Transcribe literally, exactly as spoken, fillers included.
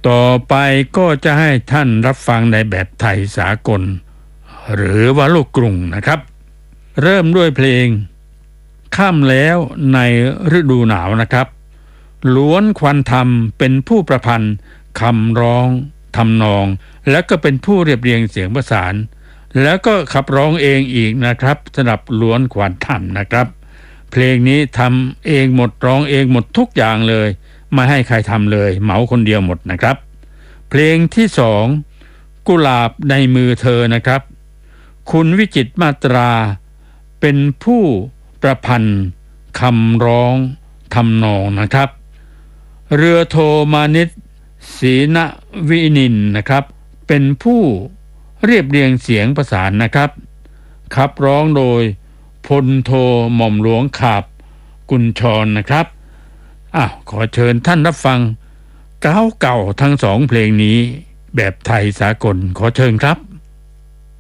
ต่อไปก็จะให้ท่านรับฟังในแบบไทยสากลหรือว่าลูกกรุงนะครับเริ่มด้วยเพลงค่ำแล้วในฤดูหนาวนะครับล้วนควันธรรมเป็นผู้ประพันธ์คำร้องทำนองและก็เป็นผู้เรียบเรียงเสียงประสานแล้วก็ขับร้องเองอีกนะครับสำหรับล้วนควันธรรมนะครับเพลงนี้ทำเองหมดร้องเองหมดทุกอย่างเลยไม่ให้ใครทำเลยเหมาคนเดียวหมดนะครับเพลงที่สองกุหลาบในมือเธอนะครับคุณวิจิตรมาตราเป็นผู้ประพันธ์คำร้องทำนองนะครับเรือโทมานิตศรีนวินินนะครับเป็นผู้เรียบเรียงเสียงประสานนะครับขับร้องโดยพลโทหม่อมหลวงขาบกุญชรนะครับอ้าวขอเชิญท่านรับฟังเก่าๆทั้งสองเพลงนี้แบบไทยสากลขอเชิญครับ